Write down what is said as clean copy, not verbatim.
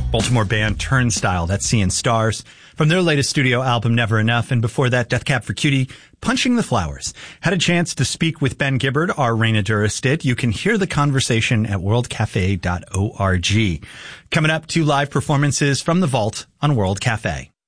Baltimore band Turnstile, that's Seeing Stars, from their latest studio album Never Enough, and before that, Death Cab for Cutie, Punching the Flowers. Had a chance to speak with Ben Gibbard, our Raina Duras did. You can hear the conversation at worldcafe.org. Coming up, 2 live performances from the Vault on World Cafe.